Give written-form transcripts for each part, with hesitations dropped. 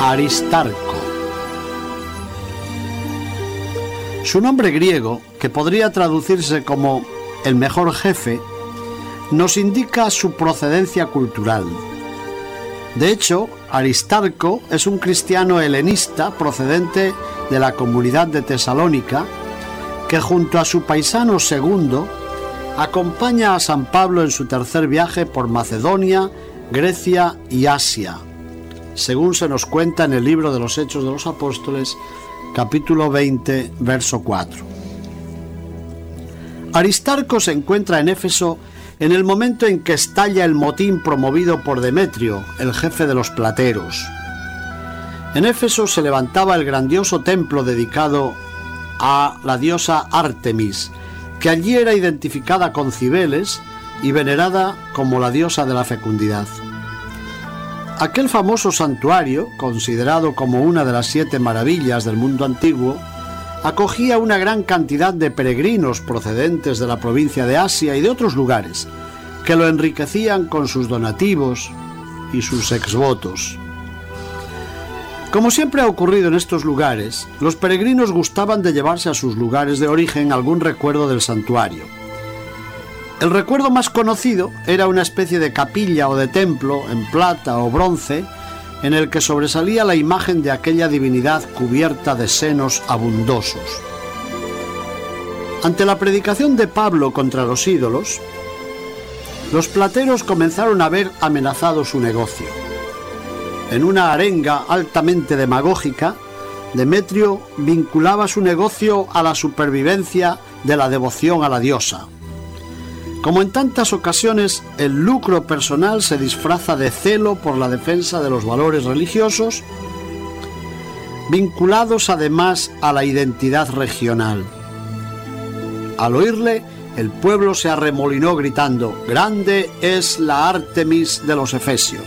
Aristarco. Su nombre griego, que podría traducirse como el mejor jefe, nos indica su procedencia cultural. De hecho, Aristarco es un cristiano helenista procedente de la comunidad de Tesalónica, que junto a su paisano Segundo acompaña a San Pablo en su tercer viaje por Macedonia, Grecia y Asia, según se nos cuenta en el libro de los Hechos de los Apóstoles, capítulo 20, verso 4. Aristarco se encuentra en Éfeso en el momento en que estalla el motín promovido por Demetrio, el jefe de los plateros. En Éfeso se levantaba el grandioso templo dedicado a la diosa Ártemis, que allí era identificada con Cibeles y venerada como la diosa de la fecundidad. Aquel famoso santuario, considerado como una de las 7 maravillas del mundo antiguo, acogía una gran cantidad de peregrinos procedentes de la provincia de Asia y de otros lugares, que lo enriquecían con sus donativos y sus exvotos. Como siempre ha ocurrido en estos lugares, los peregrinos gustaban de llevarse a sus lugares de origen algún recuerdo del santuario. El recuerdo más conocido era una especie de capilla o de templo en plata o bronce, en el que sobresalía la imagen de aquella divinidad cubierta de senos abundosos. Ante la predicación de Pablo contra los ídolos, los plateros comenzaron a ver amenazado su negocio. En una arenga altamente demagógica, Demetrio vinculaba su negocio a la supervivencia de la devoción a la diosa. Como en tantas ocasiones, el lucro personal se disfraza de celo por la defensa de los valores religiosos, vinculados además a la identidad regional. Al oírle, el pueblo se arremolinó gritando: «¡Grande es la Ártemis de los Efesios!».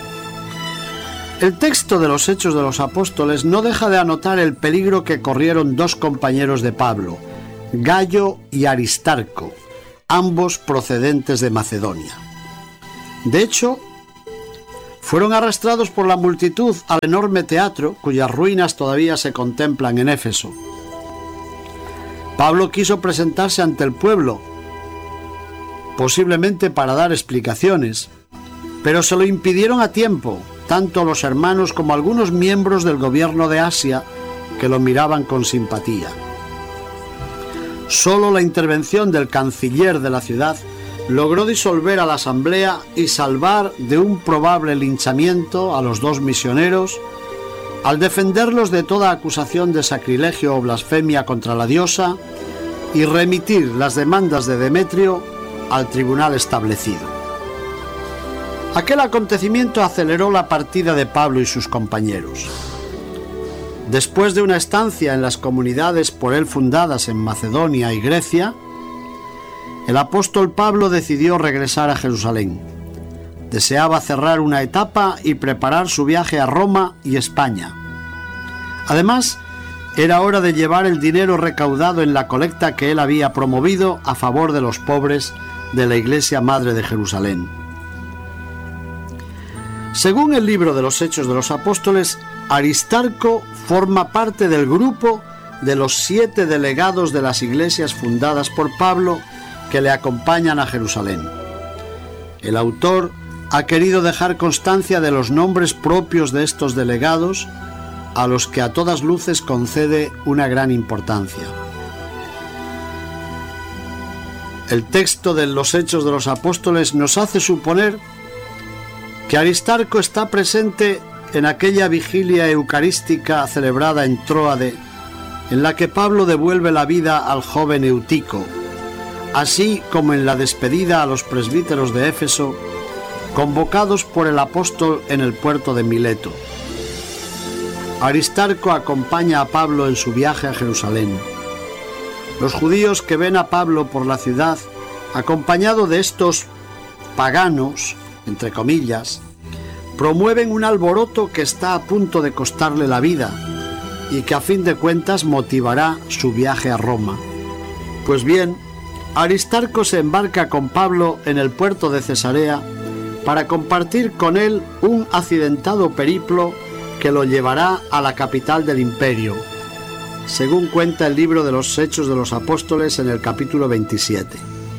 El texto de los Hechos de los Apóstoles no deja de anotar el peligro que corrieron 2 compañeros de Pablo, Gayo y Aristarco, ambos procedentes de Macedonia. De hecho, fueron arrastrados por la multitud al enorme teatro, cuyas ruinas todavía se contemplan en Éfeso. Pablo quiso presentarse ante el pueblo, posiblemente para dar explicaciones, pero se lo impidieron a tiempo, tanto los hermanos como algunos miembros del gobierno de Asia, que lo miraban con simpatía. Solo la intervención del canciller de la ciudad logró disolver a la asamblea y salvar de un probable linchamiento a los 2 misioneros, al defenderlos de toda acusación de sacrilegio o blasfemia contra la diosa y remitir las demandas de Demetrio al tribunal establecido. Aquel acontecimiento aceleró la partida de Pablo y sus compañeros. Después de una estancia en las comunidades por él fundadas en Macedonia y Grecia, el apóstol Pablo decidió regresar a Jerusalén. Deseaba cerrar una etapa y preparar su viaje a Roma y España. Además, era hora de llevar el dinero recaudado en la colecta que él había promovido a favor de los pobres de la Iglesia Madre de Jerusalén. Según el libro de los Hechos de los Apóstoles, Aristarco forma parte del grupo de los 7 delegados de las iglesias fundadas por Pablo que le acompañan a Jerusalén. El autor ha querido dejar constancia de los nombres propios de estos delegados, a los que a todas luces concede una gran importancia. El texto de los Hechos de los Apóstoles nos hace suponer que Aristarco está presente en aquella vigilia eucarística celebrada en Tróade, en la que Pablo devuelve la vida al joven Eutico, así como en la despedida a los presbíteros de Éfeso, convocados por el apóstol en el puerto de Mileto. Aristarco acompaña a Pablo en su viaje a Jerusalén. Los judíos que ven a Pablo por la ciudad, acompañado de estos paganos, entre comillas, promueven un alboroto que está a punto de costarle la vida y que a fin de cuentas motivará su viaje a Roma. Pues bien, Aristarco se embarca con Pablo en el puerto de Cesarea para compartir con él un accidentado periplo que lo llevará a la capital del imperio, según cuenta el libro de los Hechos de los Apóstoles en el capítulo 27.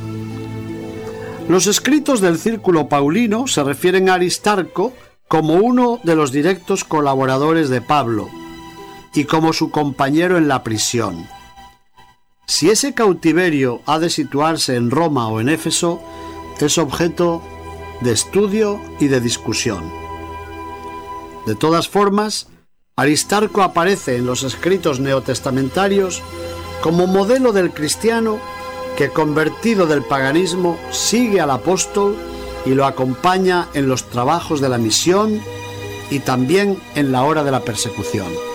Los escritos del Círculo Paulino se refieren a Aristarco como uno de los directos colaboradores de Pablo y como su compañero en la prisión. Si ese cautiverio ha de situarse en Roma o en Éfeso, es objeto de estudio y de discusión. De todas formas, Aristarco aparece en los escritos neotestamentarios como modelo del cristiano que, convertido del paganismo, sigue al apóstol y lo acompaña en los trabajos de la misión y también en la hora de la persecución.